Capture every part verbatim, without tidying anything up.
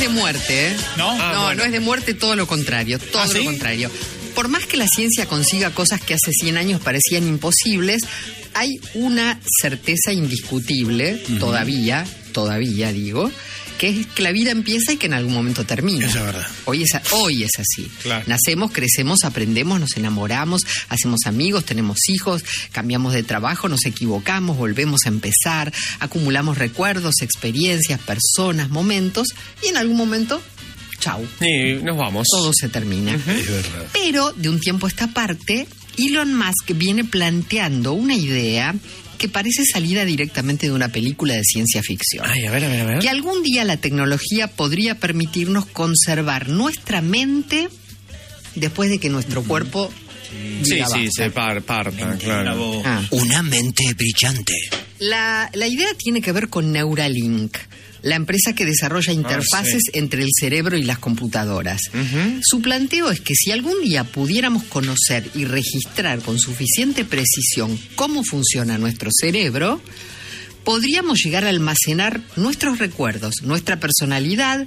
muerte, ¿eh? ¿No? No, Ah, bueno. no es de muerte, todo lo contrario, todo ¿Ah, sí? lo contrario. Por más que la ciencia consiga cosas que hace cien años parecían imposibles, hay una certeza indiscutible, uh-huh. todavía, todavía digo, que es que la vida empieza y que en algún momento termina. Esa es verdad. Hoy es, hoy es así. Claro. Nacemos, crecemos, aprendemos, nos enamoramos, hacemos amigos, tenemos hijos, cambiamos de trabajo, nos equivocamos, volvemos a empezar, acumulamos recuerdos, experiencias, personas, momentos, y en algún momento, chau. Y nos vamos. Todo se termina. Uh-huh. Es verdad. Pero de un tiempo a esta parte, Elon Musk viene planteando una idea que parece salida directamente de una película de ciencia ficción. Ay, a ver, a ver, a ver. Que algún día la tecnología podría permitirnos conservar nuestra mente después de que nuestro cuerpo... Sí, diga sí, basta. se par, parta, claro. Ah. Una mente brillante. La, la idea tiene que ver con Neuralink, la empresa que desarrolla interfaces sí. entre el cerebro y las computadoras. Uh-huh. Su planteo es que si algún día pudiéramos conocer y registrar con suficiente precisión cómo funciona nuestro cerebro, podríamos llegar a almacenar nuestros recuerdos, nuestra personalidad,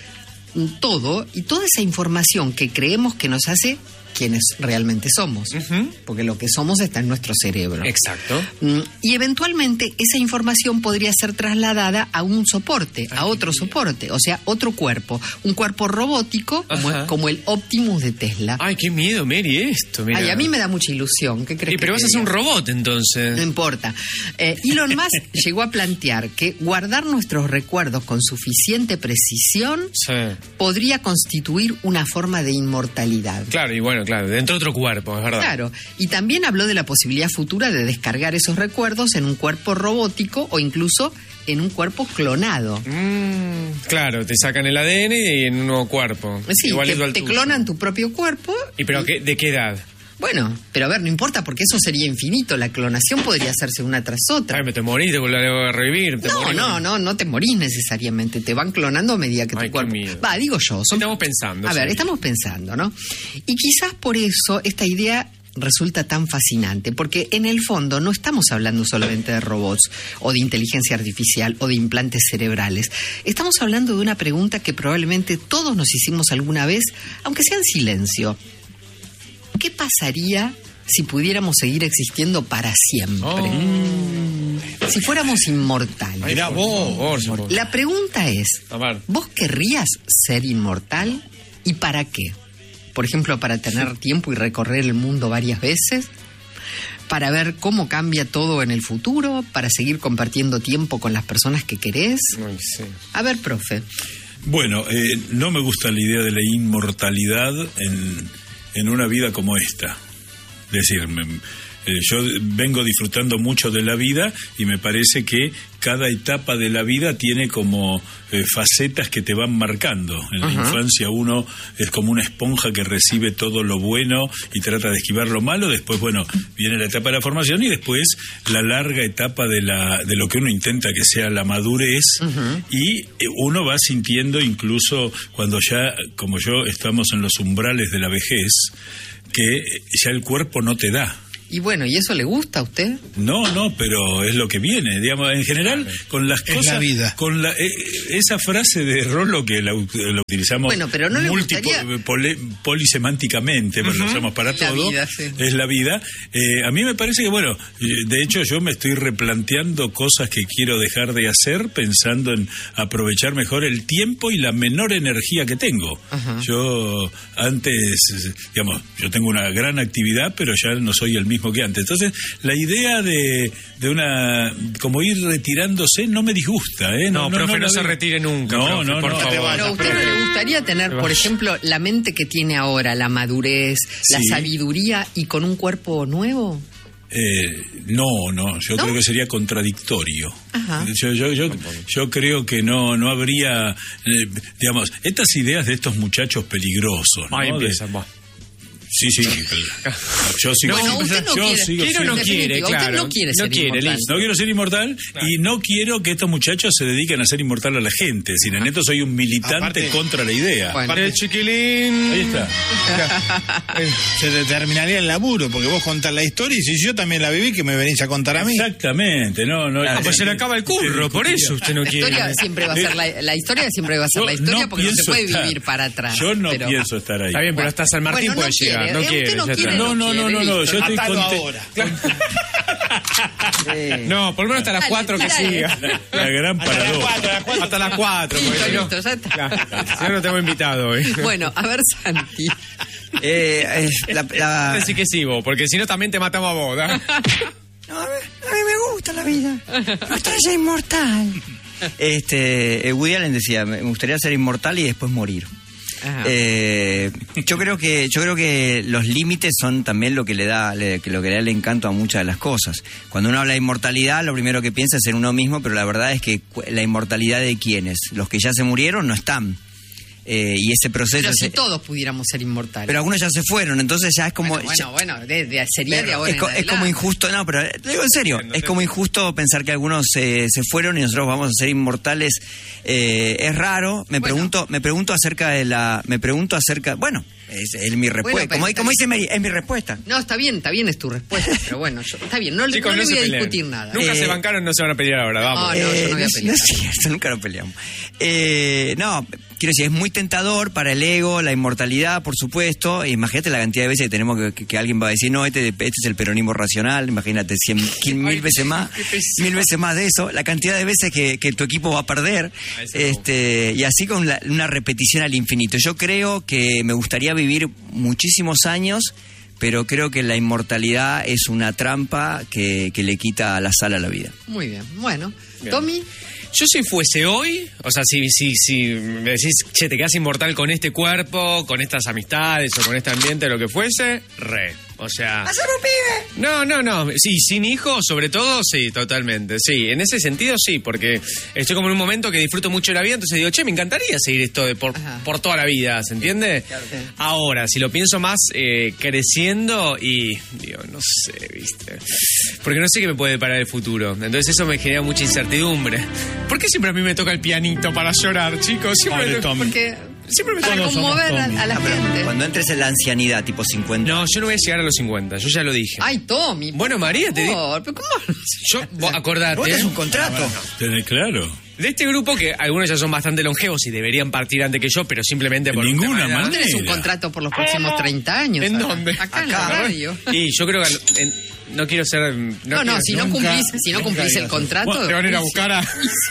todo, y toda esa información que creemos que nos hace quienes realmente somos, uh-huh. porque lo que somos está en nuestro cerebro. Exacto. Mm, Y eventualmente esa información podría ser trasladada a un soporte, Ay, a otro qué soporte, o sea, otro cuerpo, un cuerpo robótico como, Ajá. como el Optimus de Tesla. Ay, qué miedo, Mary, esto. Mira. Ay, a mí me da mucha ilusión. ¿Qué crees Sí, que pero vas te a ser un diga? robot, entonces. No importa. Eh, Elon Musk llegó a plantear que guardar nuestros recuerdos con suficiente precisión Sí. podría constituir una forma de inmortalidad. Claro, y bueno, claro, dentro de otro cuerpo, es verdad. Claro, y también habló de la posibilidad futura de descargar esos recuerdos en un cuerpo robótico o incluso en un cuerpo clonado. Mm, claro, te sacan el A D N y en un nuevo cuerpo. Sí, Igualito te, al te tuyo. clonan tu propio cuerpo. ¿Y pero qué, de qué edad? Bueno, pero a ver, no importa porque eso sería infinito. La clonación podría hacerse una tras otra. Ay, me te morís, te vuelvo a revivir. Te No, morís. no, no, no te morís necesariamente. Te van clonando a medida que Ay, tu qué cuerpo... miedo. Va, digo yo. Son... Estamos pensando. A ver, sí. estamos pensando, ¿no? Y quizás por eso esta idea resulta tan fascinante, porque en el fondo no estamos hablando solamente de robots o de inteligencia artificial o de implantes cerebrales. Estamos hablando de una pregunta que probablemente todos nos hicimos alguna vez, aunque sea en silencio. ¿Qué pasaría si pudiéramos seguir existiendo para siempre? Oh. Si fuéramos inmortales. Mirá vos. Por favor. La pregunta es, A ver. ¿vos querrías ser inmortal? ¿Y para qué? Por ejemplo, para tener tiempo y recorrer el mundo varias veces, para ver cómo cambia todo en el futuro, para seguir compartiendo tiempo con las personas que querés. Ay, sí. A ver, profe. Bueno, eh, no me gusta la idea de la inmortalidad en, en una vida como esta. Es decir, me, eh, yo vengo disfrutando mucho de la vida y me parece que cada etapa de la vida tiene como eh, facetas que te van marcando. En la Ajá. infancia uno es como una esponja que recibe todo lo bueno y trata de esquivar lo malo. Después, bueno, viene la etapa de la formación y después la larga etapa de la de lo que uno intenta que sea la madurez. Uh-huh. Y eh, uno va sintiendo incluso cuando ya, como yo, estamos en los umbrales de la vejez, que ya el cuerpo no te da. Y bueno, ¿y eso le gusta a usted? No, no, pero es lo que viene, digamos, en general, con las Es cosas... la vida. Con la, eh, esa frase de Rollo que la, la utilizamos Bueno, pero no le multipo- gustaría- pole- polisemánticamente, pero lo usamos para La todo, vida, sí. es la vida. Eh, a mí me parece que, bueno, eh, de hecho yo me estoy replanteando cosas que quiero dejar de hacer, pensando en aprovechar mejor el tiempo y la menor energía que tengo. Ajá. Yo antes, digamos, yo tengo una gran actividad, pero ya no soy el mismo que antes. Entonces, la idea de, de una, como ir retirándose, no me disgusta, ¿eh? No, profe, no la se veo. retire nunca, No, profe, no, por no. favor. Pero a usted no le gustaría tener, por ejemplo, la mente que tiene ahora, la madurez, la Sí. sabiduría y con un cuerpo nuevo. Eh, no, no, yo ¿No? creo que sería contradictorio. Ajá. Yo, yo, yo, yo creo que no, no habría, eh, digamos, estas ideas de estos muchachos peligrosos, ¿no? Ahí De- empieza, va. Sí, sí. Yo sigo, Bueno, usted no yo quiere. sigo Quiere o no siendo- quiere, Definitiva, claro. usted no quiere No ser quiere, inmortal. listo. No quiero ser inmortal y no quiero que estos muchachos se dediquen a ser inmortal a la gente. Si en esto soy un militante Aparte- contra la idea. Bueno. El chiquilín. Ahí está. Se determinaría el laburo, porque vos contás la historia y si yo también la viví, que me venís a contar a mí. Exactamente, no, no. Ah, pues se le acaba el curro, por eso usted no La quiere. historia siempre va a ser la, la historia siempre va a ser Yo la historia no porque no se pienso puede estar- vivir para atrás. Yo no pero- pienso estar ahí. Está bien, pero hasta San Martín Bueno, no puede llegar. quiere, No eh, usted quiere. no ya quiere, está. No, no, no, no, no, listo. yo estoy Atalo conte- ahora. No, por lo menos hasta las Dale, cuatro que dale. siga. La gran Hasta las paradoja. cuatro, a las cuatro. Hasta las cuatro. Listo, porque si no- listo, ya está. Claro, si no, no tengo invitado hoy. Bueno, a ver, Santi. Eh, eh, la- la- Así que sí, vos, porque si no también te matamos a vos. ¿eh? No, a, mí, a mí me gusta la vida. Me gustaría ser inmortal. Este, eh, Woody Allen decía, me gustaría ser inmortal y después morir. Ajá. Eh, yo creo que yo creo que los límites son también lo que le da le- que lo que le da el encanto a muchas de las cosas. Cuando uno habla de inmortalidad, lo primero que piensa es en uno mismo, pero la verdad es que cu- la inmortalidad de quienes, los que ya se murieron no están. Eh, y ese proceso Pero si se- todos pudiéramos ser inmortales. pero algunos ya se fueron, entonces ya es como bueno, ya- bueno, bueno, de- de- sería de ahora es, co- en es como adelante. injusto, no, pero te digo en serio, es como injusto pensar que algunos eh, se fueron y nosotros vamos a ser inmortales. Eh, es raro. Me Bueno. pregunto, me pregunto acerca de la, me pregunto acerca, bueno, es, es mi respuesta. Bueno, pero como, está como bien. dice Mary, es mi respuesta. No, está bien, está bien, es tu respuesta. Pero bueno, yo- está bien, no, le- Chicos, no le se voy a peleen. discutir nada. Nunca Eh, se bancaron, no se van a pelear ahora. Vamos. No, yo no voy a Eh, no, es- pelear. no es cierto, nunca nos peleamos. Eh, no, quiero decir, es muy tentador para el ego, la inmortalidad, por supuesto. Imagínate la cantidad de veces que tenemos que, que- que alguien va a decir, no, este, este es el peronismo racional. Imagínate, cien, quin- mil veces más, mil veces más de eso. La cantidad de veces que, que tu equipo va a perder. A ese no. Este, y así con la- una repetición al infinito. Yo creo que me gustaría vivir muchísimos años, pero creo que la inmortalidad es una trampa que, que le quita la sal a la vida. Muy bien, bueno. Bien. Tommy, Yo si fuese hoy, o sea, si, si, si me decís, che, te quedas inmortal con este cuerpo, con estas amistades o con este ambiente, lo que fuese, re. O sea... ¡Hacer un pibe! No, no, no. Sí, sin hijos, sobre todo, sí, totalmente. Sí, en ese sentido, sí, porque estoy como en un momento que disfruto mucho de la vida, entonces digo, che, me encantaría seguir esto de por, Ajá. por toda la vida, ¿se entiende? sí. Ahora, si lo pienso más eh, creciendo y, digo, no sé, ¿viste? Porque no sé qué me puede deparar el futuro. Entonces eso me genera mucha incertidumbre. ¿Por qué siempre a mí me toca el pianito para llorar, chicos? Siempre Pobre me- Tommy. porque Siempre me para toca... Todos somos conmover a, Tommy. a la gente. Cuando entres en la ancianidad, tipo cincuenta. No, yo no voy a llegar a los cincuenta, yo ya lo dije. Ay, Tommy. por Bueno, María, te di- favor, pero ¿cómo? Yo, vos acordate. Vos tenés un contrato. Tenés claro. De este grupo, que algunos ya son bastante longevos y deberían partir antes que yo, pero simplemente De por un ninguna tema de edad. manera. Tenés un contrato por los próximos treinta años. ¿En acá. dónde? Acá, en la Acá. radio. Y yo creo que en- no quiero ser... No, No, no, quiero- si no nunca- cumplís, si no nunca cumplís el digas contrato. Bueno, te van a ir a buscar a...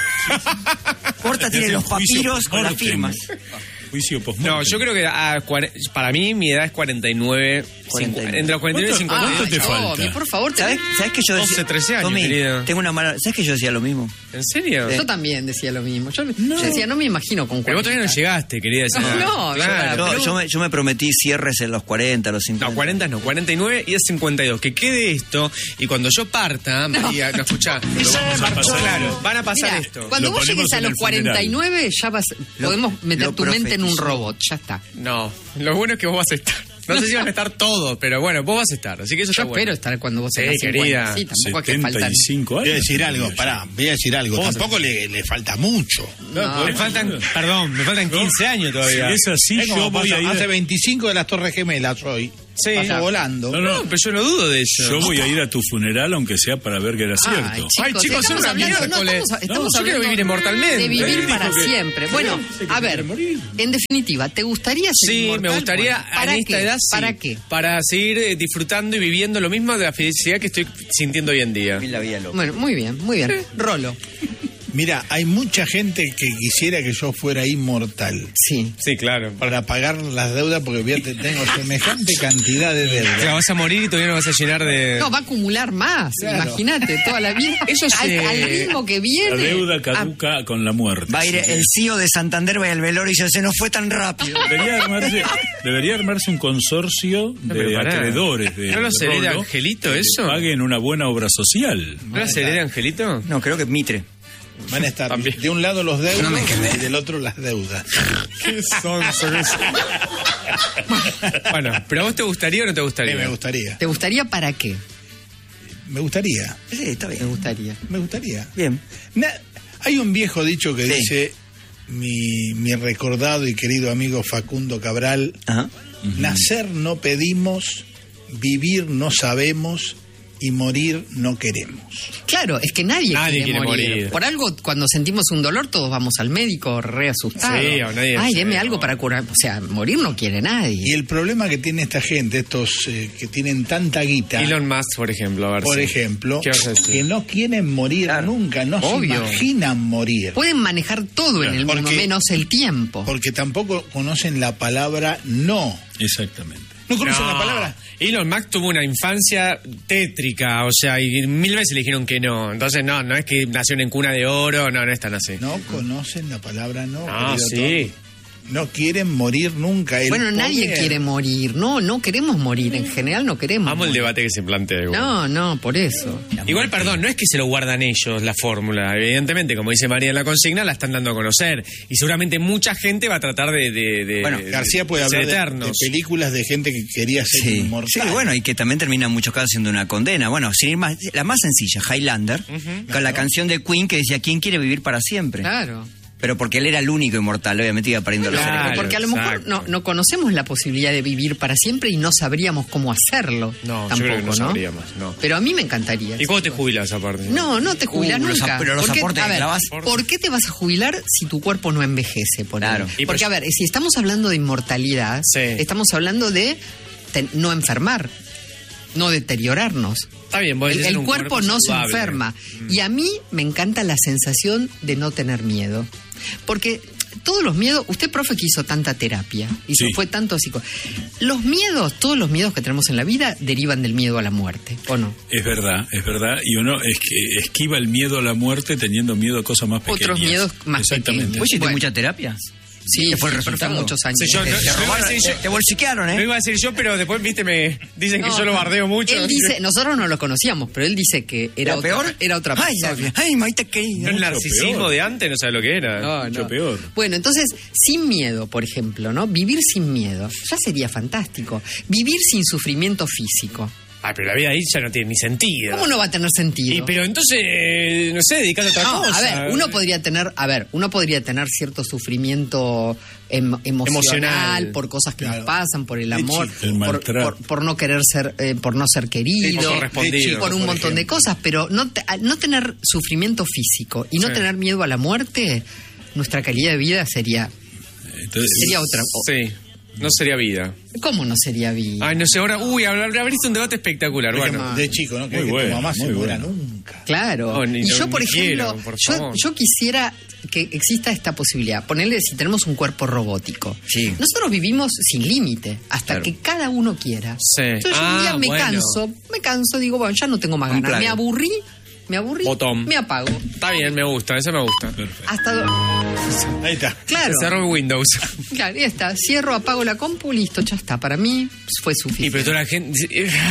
Porta tiene Hacer los juicio papiros con las post-mortem. firmas. Juicio postmortem. No, yo creo que a cuare- para mí mi edad es cuarenta y nueve, cuarenta y nueve. entre los cuarenta y nueve y ¿Cuánto- cincuenta. cuánto te Tommy, falta? por favor, te- ¿Sabes, ¿Sabes que yo decía? doce, trece años, Tommy, querido. tengo una mala... ¿Sabes que yo decía lo mismo? ¿En serio? Yo también decía lo mismo. Yo, yo decía, no me imagino con Pero vos todavía no cuarenta. llegaste, quería decir. No, no, claro. yo- Yo, pero- yo me, yo me prometí cierres en los cuarenta, los cincuenta. No, cuarenta no, cuarenta y nueve y es cincuenta y dos. Que quede esto y cuando yo parta, María, no, escuchá. Lo vamos a pasar. Claro, van a pasar Mira, esto. cuando Lo vos ponemos llegues a en los el funeral. cuarenta y nueve, ya vas, Lo- podemos meter lo tu mente en un profetizo. robot, ya está. No, lo bueno es que vos vas a estar. No sé si van a estar todos, pero bueno, vos vas a estar. Así que eso Yo está bueno. espero estar cuando vos Sí, tengas cincuenta. querida. Sí, tampoco es que faltan. setenta y cinco años. Voy a decir algo, tenía yo. pará, voy a decir algo. Tampoco le, le falta mucho. No. Me faltan, perdón, me faltan quince años todavía. Si es así, Es como yo voy pasó, a ir. Hace veinticinco de las Torres Gemelas hoy. Sí. Pasó No. volando. No, No, no, pero yo no dudo de eso. yo voy a ir a tu funeral, aunque sea para ver que era Ay, cierto. chicos, Ay, chicos, estamos son una hablando, no, miércoles. estamos, estamos No, yo quiero hablando vivir inmortalmente. de vivir Él dijo para que- siempre. que Bueno, dice que a quiere ver, morir. en definitiva, ¿te gustaría ser Sí, inmortal? me gustaría Bueno, ¿para en esta qué? edad sí, ¿Para qué? Para seguir eh, disfrutando y viviendo lo mismo de la felicidad que estoy sintiendo hoy en día. La vida loca. Bueno, muy bien, muy bien. Rolo. Mira, hay mucha gente que quisiera que yo fuera inmortal Sí. Sí, claro. para pagar las deudas porque fíjate, tengo semejante cantidad de O sea, deudas. vas a morir y todavía no vas a llenar de... No, va a acumular más, Claro. imagínate, toda la vida. Eso al, se- al ritmo que La viene. deuda caduca con la muerte. Va a ir el C E O de Santander, va a ir al velorio y dice, se nos fue tan rápido. Debería armarse, debería armarse un consorcio de pero pará. acreedores de ¿No lo de hereda Rolo Angelito que le eso? paguen una buena obra social. ¿No la serie de Angelito? No, creo que Mitre. Van a estar También. de un lado los deudos y del otro las deudas. ¿Qué son? Bueno, pero ¿a vos te gustaría o no te gustaría? Sí, me gustaría. ¿Te gustaría para qué? Me gustaría. Sí, está Me bien. gustaría. Me gustaría. Bien. Na- hay un viejo dicho que Sí. dice mi, mi recordado y querido amigo Facundo Cabral: Ajá. nacer no pedimos, vivir no sabemos y morir no queremos. Claro, es que nadie, Nadie quiere, quiere morir. morir. Por algo, cuando sentimos un dolor, todos vamos al médico re asustados. Sí, o nadie- Ay, sí, deme no. algo para curar. O sea, morir no quiere nadie. Y el problema que tiene esta gente, estos eh, que tienen tanta guita, Elon Musk, por ejemplo, a ver por si- ejemplo, ¿Qué vas a decir? que no quieren morir nunca, no Obvio. se imaginan morir. Pueden manejar todo en el mundo, Porque- menos el tiempo. Porque tampoco conocen la palabra no. Exactamente. ¿No conocen No. la palabra? Elon Musk tuvo una infancia tétrica, o sea, y mil veces le dijeron que no. Entonces, no, no es que nació en cuna de oro, no, no es tan así. No conocen la palabra no. Ah, querido sí. Tom. No quieren morir nunca. El Bueno, nadie poder- quiere morir. No, no queremos morir. En general no queremos. Vamos al morir. debate que se plantea. igual. No, no, por eso. Igual, perdón, no es que se lo guardan ellos la fórmula. Evidentemente, como dice María en la consigna, la están dando a conocer. Y seguramente mucha gente va a tratar de. de, de Bueno, de García puede ser hablar de, eternos. de películas de gente que quería ser Sí. inmortal. Sí, bueno, y que también termina en muchos casos siendo una condena. Bueno, sin ir más, la más sencilla, Highlander, con la canción de Queen que decía, ¿quién quiere vivir para siempre? Claro. Pero porque él era el único inmortal, obviamente iba perdiendo los Claro. cerebros. Porque a lo mejor exacto. no, no conocemos la posibilidad de vivir para siempre y no sabríamos cómo hacerlo. No, yo tampoco, creo que no sabríamos, no. Pero a mí me encantaría. ¿Y cuándo te jubilas aparte? No, no te jubilas Uh, los nunca. ap- pero los ¿Por qué- aportes a que ver, clavas- ¿por qué te vas a jubilar si tu cuerpo no envejece? Por Claro. ahí? Y Porque, pues- a ver, si estamos hablando de inmortalidad, Sí. estamos hablando de ten- no enfermar, no deteriorarnos. Está bien, vos El, decís el un cuerpo no se saludable. enferma. Mm. Y a mí me encanta la sensación de no tener miedo. Porque todos los miedos, usted, profe, que hizo tanta terapia, hizo, Sí. fue tanto psico. Los miedos, todos los miedos que tenemos en la vida derivan del miedo a la muerte, ¿o no? Es verdad, es verdad. Y uno es que esquiva el miedo a la muerte teniendo miedo a cosas más pequeñas. Otros miedos más Exactamente. pequeños. ¿Vos hiciste Bueno. mucha terapia? Sí, ¿Qué fue el sí, pero resultado? fue muchos años. Sí, yo, no, Te no iba a robaron, decir yo- te- te bolsiquearon, no ¿eh? iba a decir yo, pero después, viste, me dicen que No, yo lo no. bardeo mucho. Él dice, nosotros no lo conocíamos, pero él dice que era, ¿Era otra, peor? era otra Ay, persona. la- ay, maita querida. No, el mucho narcisismo peor. de antes no sabe lo que era. No, Mucho no. peor. Bueno, entonces, sin miedo, por ejemplo, ¿no? Vivir sin miedo, ya sería fantástico. Vivir sin sufrimiento físico. Ah, pero la vida ahí ya no tiene ni sentido. ¿Cómo no va a tener sentido? Y, pero entonces, eh, no sé, dedicate a otra No, cosa. a ver, uno podría tener, a ver, uno podría tener cierto sufrimiento em- emocional, Emocional. por cosas que Claro. nos pasan, por el De amor, chico. El por, maltrato. por- por no querer ser, eh, por no ser querido, Poco respondido, por un por montón de ejemplo. cosas, pero no, te- no tener sufrimiento físico y no Sí. tener miedo a la muerte, nuestra calidad de vida sería, Entonces, sería otra. o- Sí, no sería vida. ¿Cómo no sería vida? Ay, no sé, ahora, uy, habl- abriste un debate espectacular. Por Bueno, ejemplo, de chico, ¿no? Que, Muy que bueno, tu mamá se muy muera bueno. nunca. Claro. No, ni- y yo, ni por ejemplo, quiero, por yo, favor. yo quisiera que exista esta posibilidad. Ponerle si tenemos un cuerpo robótico. Sí. Nosotros vivimos sin límite, hasta Claro. que cada uno quiera. Sí. Entonces yo Ah, un día me bueno. canso, me canso, digo, bueno, ya no tengo más Un ganas. plan. Me aburrí, me aburrí, Botón. me apago. está bien, me gusta, eso me gusta. perfecto. Hasta do- Ahí está. Claro. Se cerró Windows. Claro, ya está. Cierro, apago la compu, listo, ya está. Para mí fue Y suficiente. pero toda la gente,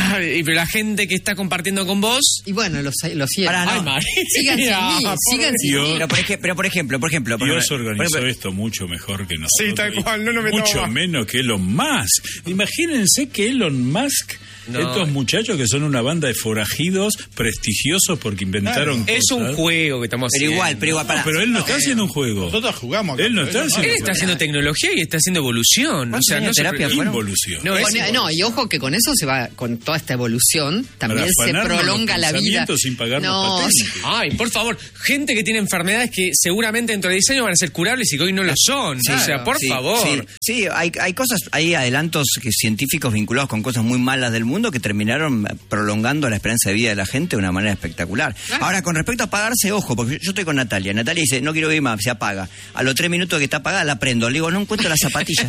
y pero la gente que está compartiendo con vos. Y bueno, lo, lo cierro. Pará, no. Ay, María. Sigan sin mí, Por sigan sin Dios. mí. Pero por, ej- pero por ejemplo, por ejemplo... por Dios ejemplo- por organizó ejemplo- esto mucho mejor que nosotros. Sí, tal y cual, no nos metamos Mucho más. menos que Elon Musk. Imagínense que Elon Musk, No. estos muchachos que son una banda de forajidos prestigiosos porque inventaron Es un cosas. juego que estamos Pero haciendo. igual, pero igual, No, pará. pero él no está haciendo un juego. Nosotros jugamos acá. Él no pero está ellos haciendo Él está haciendo tecnología y está haciendo evolución. O ¿Cuántos sea, años no de se terapia pre- fueron? Involución. No, es Bueno, igual. no, y ojo que con eso se va, con toda esta evolución, también Para se afanarnos prolonga los la vida. pensamientos sin pagarnos No, patentes. Ay, por favor, gente que tiene enfermedades que seguramente dentro de diez años van a ser curables y que hoy no lo son. Claro. O sea, por Sí, favor. Sí, sí, hay, hay cosas, hay adelantos que científicos vinculados con cosas muy malas del mundo que terminaron prolongando la esperanza de vida de la gente de una manera espectacular. Claro. Ahora, con respecto a apagarse, ojo, porque yo estoy con Natalia. Natalia dice, no quiero vivir más, se apaga. A los tres minutos que está apagada la prendo. Le digo, no encuentro las zapatillas.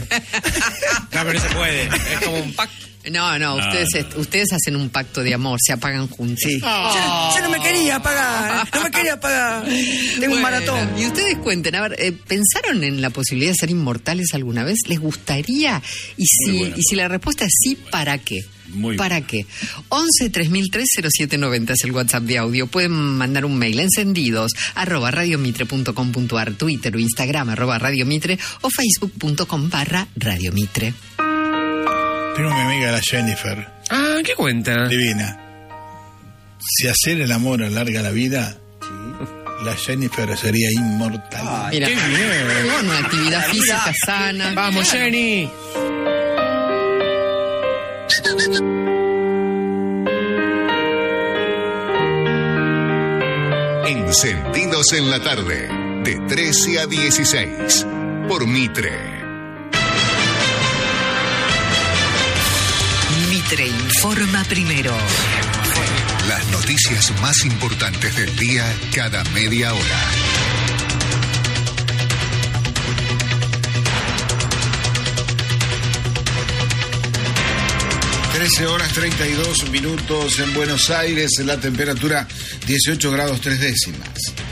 No, pero no se puede. Es como un pack. no, no, No, ustedes, no. est- ustedes hacen un pacto de amor, se apagan juntos. Sí. Oh. Yo, yo no me quería apagar, no me quería apagar. Tengo un Bueno, maratón. Y ustedes cuenten, a ver, eh, ¿pensaron en la posibilidad de ser inmortales alguna vez? ¿Les gustaría? Y si, buena. y si la respuesta es sí, ¿para qué? Muy ¿Para qué? once tres mil tres cero siete noventa es el WhatsApp de audio. Pueden mandar un mail encendidos arroba radiomitre punto com punto ar, Twitter o Instagram arroba radiomitre o facebook punto com barra radiomitre. primo mi amiga la Jennifer, Ah, ¿qué cuenta? divina. Si hacer el amor alarga la vida, la Jennifer sería inmortal. Mira, qué bien. con una actividad física sana. Vamos, Jenny. Encendidos en la tarde, de trece a dieciséis, por Mitre. Mitre informa primero. Las noticias más importantes del día cada media hora. trece horas treinta y dos minutos en Buenos Aires, la temperatura dieciocho grados tres décimas.